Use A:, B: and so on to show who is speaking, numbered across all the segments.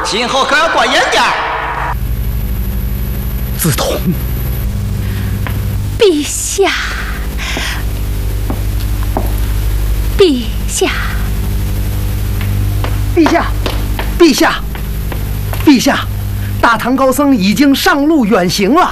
A: 今后可要过严点。
B: 梓潼，
C: 陛下，陛下，
B: 陛下，陛下，陛下，大唐高僧已经上路远行了。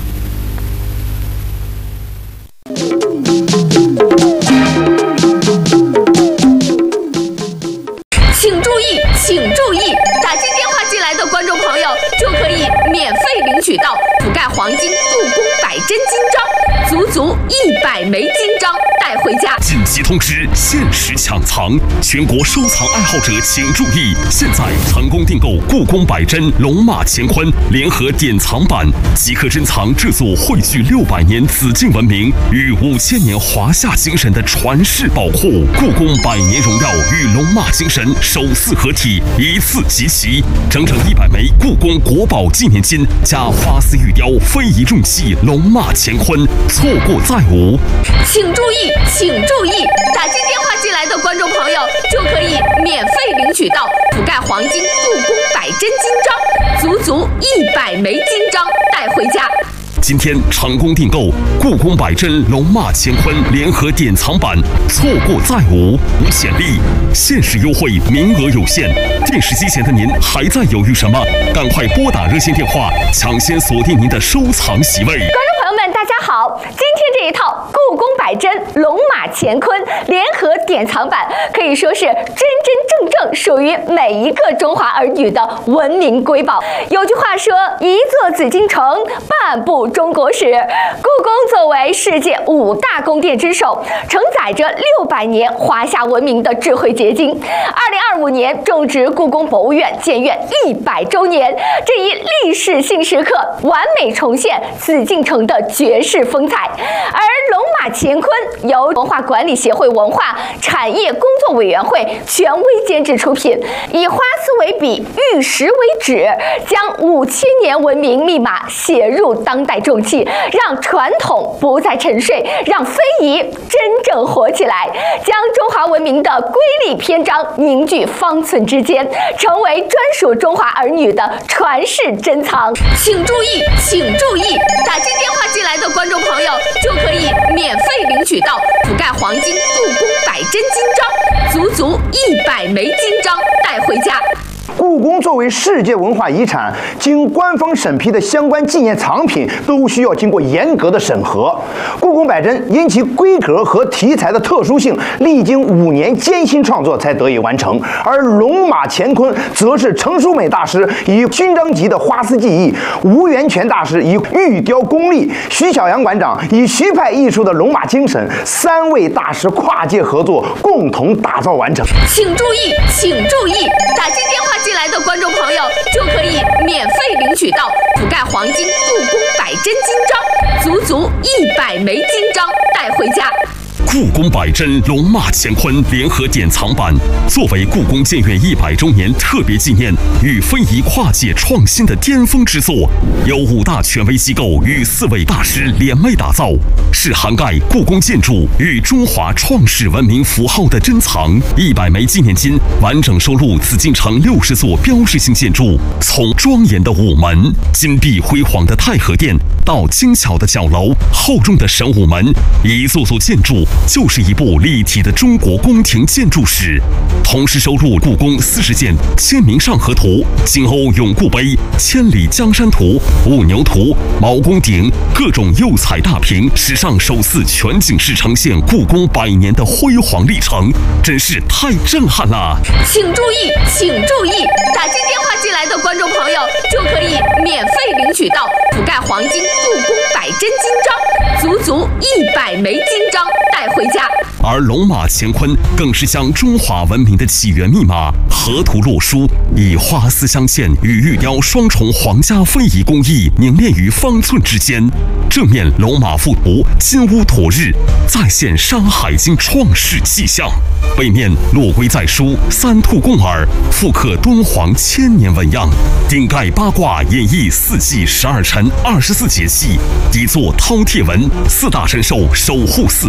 C: 请注意，请注意！打进电话进来的观众朋友就可以免费领取到覆盖黄金故宫100真金章，足足100枚金章带回家。
D: 紧急通知，限时抢藏，全国收藏爱好者请注意！现在成功订购故宫100真龙马乾坤联合典藏版，即可珍藏这座汇聚600年紫禁文明与5000年华夏精神的传世宝库。故宫100年荣耀与龙马精神首次合体，一次集齐，整整100枚故宫国宝纪念金加花丝玉雕非遗重器龙马乾坤，错过再无。
C: 请注意，请注意！打进电话进来的观众朋友就可以免费领取到覆盖黄金故宫100真金章，足足100枚金章带回家。
D: 今天成功订购故宫100真龙马乾坤联合典藏版，错过再无，无潜力，限时优惠，名额有限。电视机前的您还在犹豫什么？赶快拨打热线电话，抢先锁定您的收藏席位。
C: 观众朋友们，大家好！今天这一套故宫100真龙马乾坤联合典藏版，可以说是真真正正属于每一个中华儿女的文明瑰宝。有句话说：“一座紫禁城，半部中国史。”故宫作为世界5大宫殿之首，承载着600年华夏文明的智慧结晶。2025年正值故宫博物院建院100周年，这一历史性时刻，完美重现紫禁城的绝世风采。而龙马乾坤由文化管理协会文化产业工作委员会权威监制出品，以花丝为笔，玉石为纸，将5000年文明密码写入当代重器，让传统不再沉睡，让非遗真正活起来，将中华文明的瑰丽篇章凝聚方寸之间，成为专属中华儿女的传世珍藏。请注意，请注意！打进电话进来的观众朋友就可以免费领取到覆盖黄金故宫100真金章，足足100枚金章带回家。
E: 故宫作为世界文化遗产，经官方审批的相关纪念藏品都需要经过严格的审核。故宫100真因其规格和题材的特殊性，历经5年艰辛创作才得以完成。而龙马乾坤则是程淑美大师以勋章级的花丝技艺，吴元泉大师以玉雕功力，徐小阳馆长以徐派艺术的龙马精神，3位大师跨界合作，共同打造完成。
C: 请注意，请注意！打进电话进来的观众朋友就可以免费领取到覆盖黄金故宫100真金章，足足100枚金章带回家。
D: 故宫100真龙马乾坤联合典藏版作为故宫建院100周年特别纪念与非遗跨界创新的巅峰之作，由5大权威机构与4位大师联袂打造，是涵盖故宫建筑与中华创世文明符号的珍藏。100枚纪念金完整收录紫禁城60座标志性建筑，从庄严的午门、金碧辉煌的太和殿到精巧的角楼、厚重的神武门，一座座建筑就是一部立体的中国宫廷建筑史。同时收录故宫40件签名上河图、金瓯永固碑、千里江山图、兀牛图、毛公鼎各种釉彩大屏，史上首次全景式呈现故宫100年的辉煌历程，真是太震撼了。
C: 请注意，请注意！打进电话进来的观众朋友就可以免费领取到覆盖黄金故宫100真金章，足足100枚金章带回家。
D: 而龙马乾坤更是将中华文明的起源密码河图洛书，以花丝镶嵌与玉雕双重皇家非遗工艺凝练于方寸之间。正面龙马附图金乌妥日，再现《山海经》创世迹象；背面落龟在书，三兔共耳，复刻敦煌1000年纹样。顶盖八卦演绎4季12辰24节气，底座饕餮纹，4大神兽守护四方，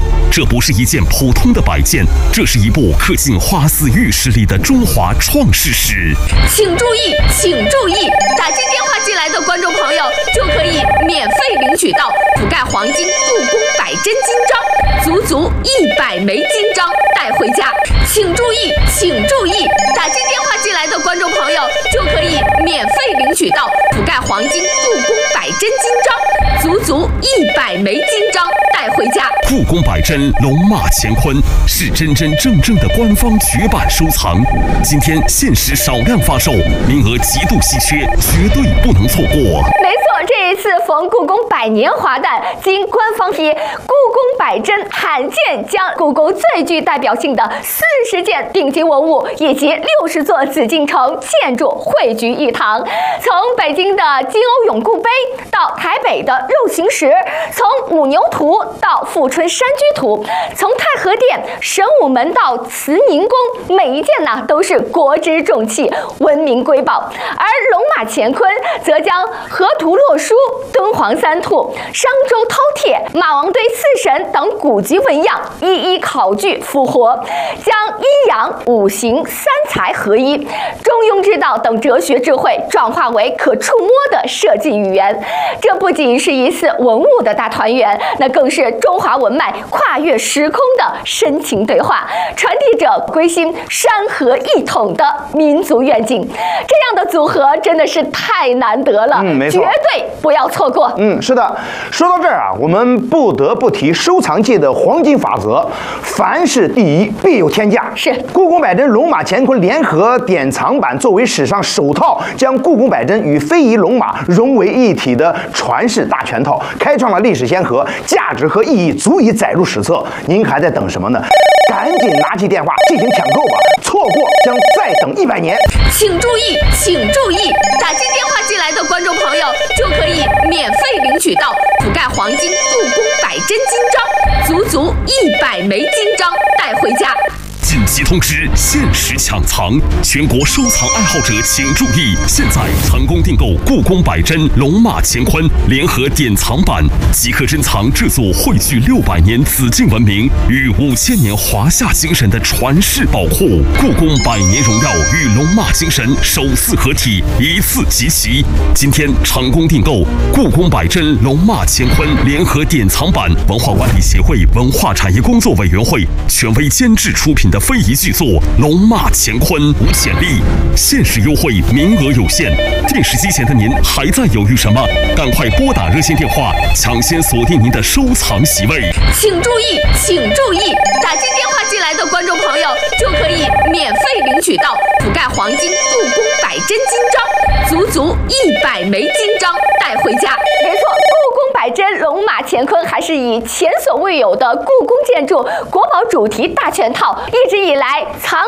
D: 这不是一件普通的摆件，这是一部刻进花丝玉石里的中华创世史。
C: 请注意，请注意，打进电话进来的观众朋友就可以免费领取到覆盖黄金故宫百针金章，足足100枚金章带回家。请注意，请注意，打进电话进来的观众朋友就可以免费领取到覆盖黄金故宫百针金章，足足100枚金章带回家。
D: 故宫百针龙马乾坤是真真正正的官方绝版收藏，今天限时少量发售，名额极度稀缺，绝对不能错过。
C: 没错，这一次逢故宫100年华诞，经官方批，故宫百针罕见将故宫最具代表性的40件顶级文物以及60座紫禁城建筑汇聚一堂。从北京的金瓯永固碑到台北的肉形石，从五牛图到富春山居图，从太和殿、神武门到慈宁宫，每一件呢都是国之重器，文明瑰宝。而龙马乾坤则将河图洛书、敦煌三兔、商周饕餮、马王堆四神等古籍纹样一一考据复活，将阴阳五行三才合一、中庸之道等哲学智慧转化为可触摸的设计语言。这不仅是一次文物的大团圆，那更是中华文脉跨越时空的深情对话，传递着归心山河一统的民族愿景。这样的组合真的是太难得了，
E: 没错，
C: 绝对不要错过。
E: 是的。说到这儿啊，我们不得不提收藏界的黄金法则：凡事第一，必有天价。
C: 是
E: 故宫百针龙马乾坤联合典藏版作为史上首套将故宫百针与非遗龙马融为一体的传世大全套，开创了历史先河，价值和意义足以载入史册。您还在等什么呢？赶紧拿起电话进行抢购吧，错过将再等100年。
C: 请注意，请注意，打进电话进来的观众朋友就可以免费领取到覆盖黄金故宫百针金章，足足100枚金章带回家。
D: 紧急通知，限时抢藏，全国收藏爱好者请注意！现在成功订购故宫百针龙马乾坤联合典藏版，即可珍藏这座汇聚600年紫禁文明与5000年华夏精神的传世宝库。故宫100年荣耀与龙马精神首次合体，一次集齐。今天成功订购故宫百针龙马乾坤联合典藏版，文化管理协会文化产业工作委员会权威监制出品的非遗巨作《龙马乾坤》无潜力，限时优惠，名额有限。电视机前的您还在犹豫什么？赶快拨打热线电话，抢先锁定您的收藏席位。
C: 请注意，请注意，打进电话进来的观众朋友就可以免费领取到覆盖黄金故宫百针金章，足足100枚金章带回家。没错，故宫百针龙马乾坤还是以前所未有的故宫建筑国宝主题大全套，一直以来藏